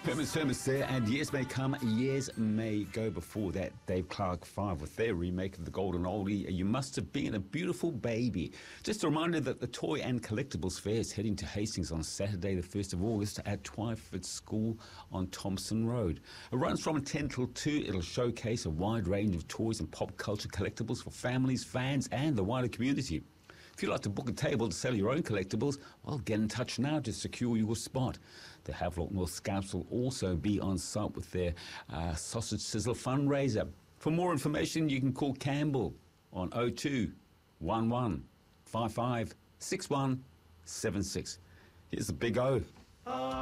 Hermes there, and years may come, years may go. Before that, Dave Clark 5 with their remake of the Golden Oldie, You Must Have Been a Beautiful Baby. Just a reminder that the Toy and Collectibles Fair is heading to Hastings on Saturday the 1st of August at Twyford School on Thompson Road. It runs from 10 till 2. It'll showcase a wide range of toys and pop culture collectibles for families, fans and the wider community. If you'd like to book a table to sell your own collectibles, well, get in touch now to secure your spot. The Havelock North Scouts will also be on site with their Sausage Sizzle fundraiser. For more information, you can call Campbell on 02 11 55 61 76. Here's the Big O.